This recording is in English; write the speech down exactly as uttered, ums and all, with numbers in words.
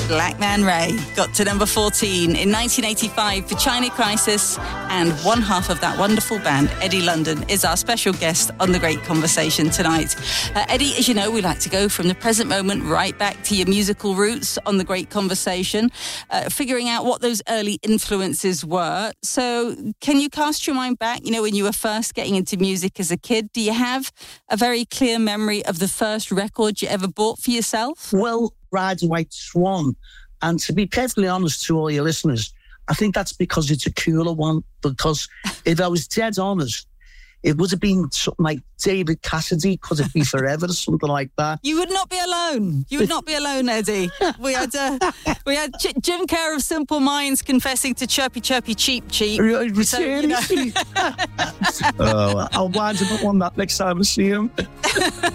Black Man Ray got to number fourteen in nineteen eighty-five for China Crisis, and one half of that wonderful band, Eddie London, is our special guest on The Great Conversation tonight. Uh, Eddie, as you know, we like to go from the present moment right back to your musical roots on The Great Conversation, uh, figuring out what those early influences were. So can you cast your mind back, you know, when you were first getting into music as a kid? Do you have a very clear memory of the first record you ever bought for yourself? Well, Ride the White Swan. And to be perfectly honest to all your listeners, I think that's because it's a cooler one. Because if I was dead honest, it would have been something like David Cassidy, Could It Be Forever, or something like that. You would not be alone. You would not be alone, Eddie. We had uh, we had J- Jim Kerr of Simple Minds confessing to Chirpy Chirpy Cheep Cheep. So, you know. oh, I'll wind up on that next time I see him.